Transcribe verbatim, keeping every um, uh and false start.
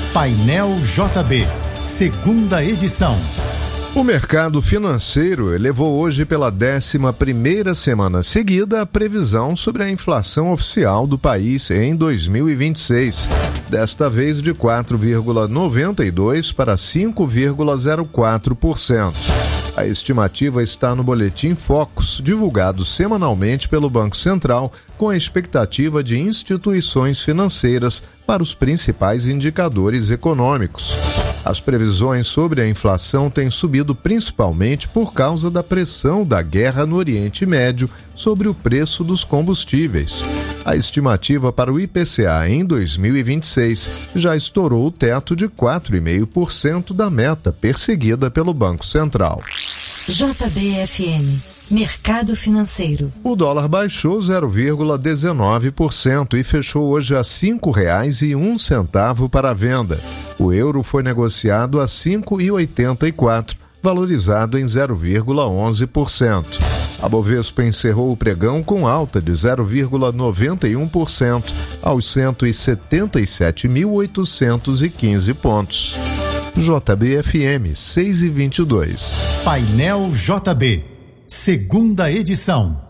Painel J B, segunda edição. O mercado financeiro elevou hoje pela décima primeira semana seguida a previsão sobre a inflação oficial do país em dois mil e vinte e seis, desta vez de quatro vírgula noventa e dois por cento para cinco vírgula zero quatro por cento. A estimativa está no Boletim Focus, divulgado semanalmente pelo Banco Central, com a expectativa de instituições financeiras para os principais indicadores econômicos. As previsões sobre a inflação têm subido principalmente por causa da pressão da guerra no Oriente Médio sobre o preço dos combustíveis. A estimativa para o I P C A em dois mil e vinte e seis já estourou o teto de quatro vírgula cinco por cento da meta perseguida pelo Banco Central. J B F M, Mercado Financeiro. O dólar baixou zero vírgula dezenove por cento e fechou hoje a cinco reais e um centavo para a venda. O euro foi negociado a cinco reais e oitenta e quatro centavos, valorizado em zero vírgula onze por cento. A Bovespa encerrou o pregão com alta de zero vírgula noventa e um por cento aos cento e setenta e sete mil oitocentos e quinze pontos. J B F M seis e vinte e dois. Painel J B, segunda edição.